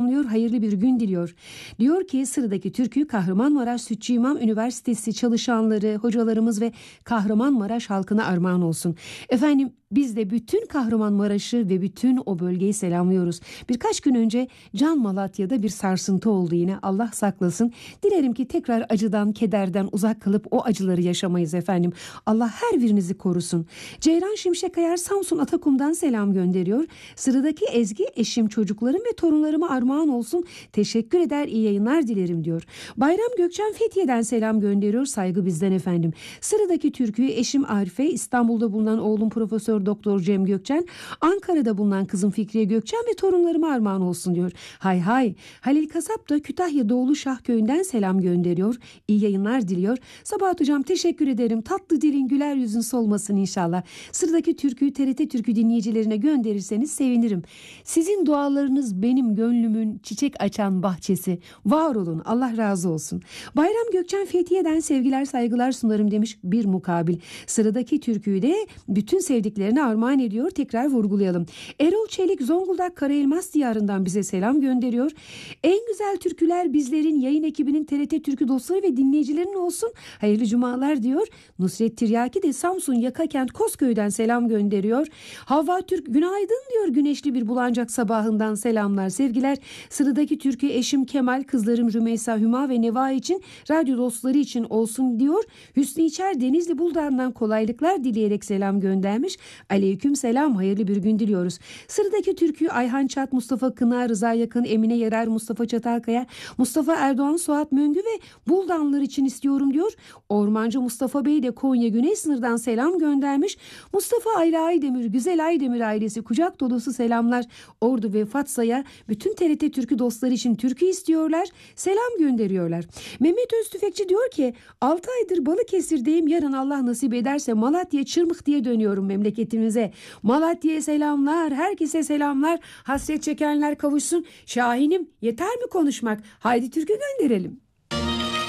selamlıyor, hayırlı bir gün diliyor. Diyor ki sıradaki türküyü Kahramanmaraş Sütçü İmam Üniversitesi çalışanları, hocalarımız ve Kahramanmaraş halkına armağan olsun. Efendim biz de bütün Kahramanmaraş'ı ve bütün o bölgeyi selamlıyoruz. Birkaç gün önce Can Malatya'da bir sarsıntı oldu yine. Allah saklasın. Dilerim ki tekrar acıdan, kederden uzak kalıp o acıları yaşamayız efendim. Allah her birinizi korusun. Ceyran Şimşekayar Samsun Atakum'dan selam gönderiyor. Sıradaki Ezgi eşim, çocuklarım ve torunlarıma armağan olsun. Teşekkür eder, iyi yayınlar dilerim diyor. Bayram Gökçen Fethiye'den selam gönderiyor. Saygı bizden efendim. Sıradaki türküyü eşim Arife, İstanbul'da bulunan oğlum Profesör Doktor Cem Gökçen, Ankara'da bulunan kızım Fikriye Gökçen ve torunlarıma armağan olsun diyor. Hay hay. Halil Kasap da Kütahya Doğulu Şahköy'ünden selam gönderiyor. İyi yayınlar diliyor. Sabahat hocam teşekkür ederim. Tatlı dilin, güler yüzün solmasın inşallah. Sıradaki türküyü TRT Türkü dinleyicilerine gönderirseniz sevinirim. Sizin dualarınız benim gönlümün çiçek açan bahçesi. Var olun. Allah razı olsun. Bayram Gökçen Fethiye'den sevgiler saygılar sunarım demiş bir mukabil. Sıradaki türküyü de bütün sevdiklerine armağan ediyor. Tekrar vurgulayalım. Erol Çelik Zonguldak Karaelmas diyarından bize selam gönderiyor. En güzel türküler bizlerin, yayın ekibinin, TRT Türkü dostları ve dinleyicilerinin olsun. Hayırlı cumalar diyor. Nusret Tiryaki de Samsun Yakakent Kozköy'den selam gönderiyor. Havva Türk günaydın diyor. Güneşli bir Bulancak sabahından selamlar, sevgiler. Sıradaki türkü eşim Kemal, kızlarım Rümeysa, Hüma ve Neva için, radyo dostları için olsun diyor. Hüsnü İçer Denizli Buldan'dan kolaylıklar dileyerek selam göndermiş. Aleyküm selam, hayırlı bir gün diliyoruz. Sıradaki türküyü Ayhan Çat, Mustafa Kına, Rıza Yakın, Emine Yerer, Mustafa Çatalkaya, Mustafa Erdoğan, Suat Möngü ve Buldanlar için istiyorum diyor. Ormancı Mustafa Bey de Konya Güney Sınır'dan selam göndermiş. Mustafa Ayla Aydemir, Güzel Aydemir ailesi kucak dolusu selamlar. Ordu ve Fatsa'ya bütün TRT Türkü dostları için türkü istiyorlar. Selam gönderiyorlar. Mehmet Öztüfekçi diyor ki 6 aydır Balıkesir'deyim. Yarın Allah nasip ederse Malatya Çırmık diye dönüyorum memleketimize. Malatya'ya selamlar. Herkese selamlar. Hasret çekenler kavuşsun. Şahinim yeter mi konuşmak? Haydi türkü gönderelim.